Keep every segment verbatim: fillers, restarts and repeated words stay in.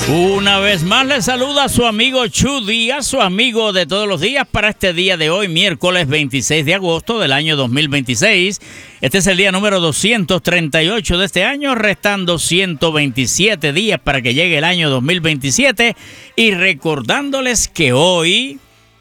Una vez más le saluda a su amigo Chu Díaz, su amigo de todos los días, para este día de hoy, miércoles veintiséis de agosto del año dos mil veintiséis. Este es el día número doscientos treinta y ocho de este año, restando ciento veintisiete días para que llegue el año dos mil veintisiete. Y recordándoles que hoy,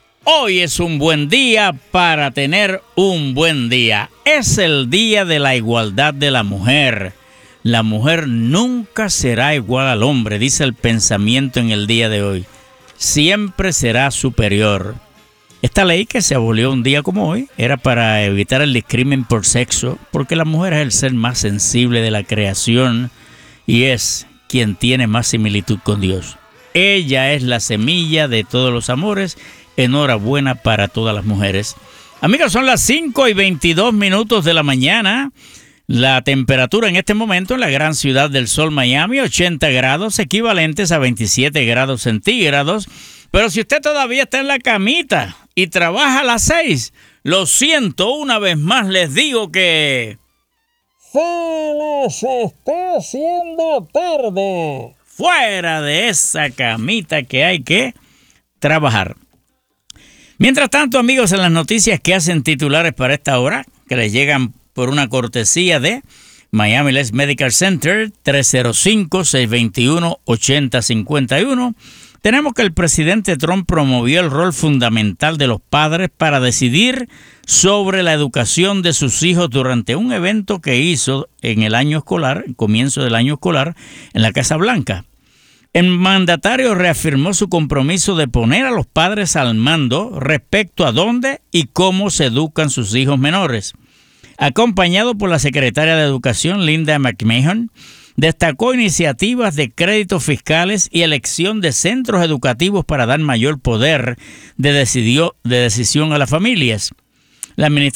hoy es un buen día para tener un buen día. Es el día de la igualdad de la mujer. La mujer nunca será igual al hombre, dice el pensamiento en el día de hoy. Siempre será superior. Esta ley que se abolió un día como hoy era para evitar el discrimen por sexo, porque la mujer es el ser más sensible de la creación y es quien tiene más similitud con Dios. Ella es la semilla de todos los amores. Enhorabuena para todas las mujeres. Amigos, son las cinco y veintidós minutos de la mañana. La temperatura en este momento en la gran ciudad del sol, Miami, ochenta grados, equivalentes a veintisiete grados centígrados. Pero si usted todavía está en la camita y trabaja a las seis, lo siento, una vez más les digo que se les está haciendo tarde. Fuera de esa camita que hay que trabajar. Mientras tanto, amigos, en las noticias que hacen titulares para esta hora, que les llegan por una cortesía de Miami Lakes Medical Center, tres cero cinco, seis dos uno, ocho cero cinco uno, tenemos que el presidente Trump promovió el rol fundamental de los padres para decidir sobre la educación de sus hijos durante un evento que hizo en el año escolar, el comienzo del año escolar, en la Casa Blanca. El mandatario reafirmó su compromiso de poner a los padres al mando respecto a dónde y cómo se educan sus hijos menores. Acompañado por la secretaria de Educación, Linda McMahon, destacó iniciativas de créditos fiscales y elección de centros educativos para dar mayor poder de, decidió, de decisión a las familias. La